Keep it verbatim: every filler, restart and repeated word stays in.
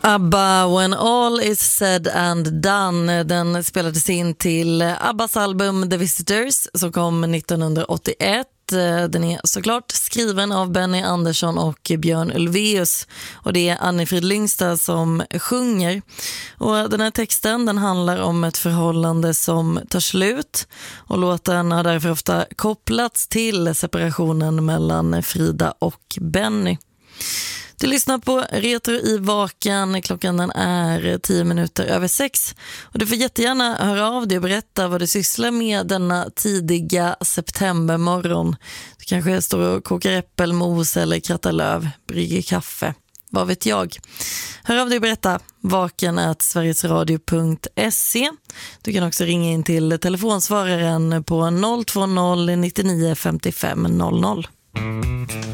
ABBA, When All Is Said and Done, den spelades in till ABBAs album The Visitors som kom nittonhundraåttioett. Den är såklart skriven av Benny Andersson och Björn Ulvaeus, och det är Anni-Frid Lyngstad som sjunger. Och den här texten, den handlar om ett förhållande som tar slut, och låten har därför ofta kopplats till separationen mellan Frida och Benny. Du lyssnar på Retro i Vaken. Klockan den är tio minuter över sex. Och du får jättegärna höra av dig och berätta vad du sysslar med denna tidiga septembermorgon. Du kanske står och kokar äppelmos eller krattar löv, brygger kaffe. Vad vet jag? Hör av dig och berätta. Vaken at sverigesradio punkt se. Du kan också ringa in till telefonsvararen på noll två noll nio nio fem fem noll noll.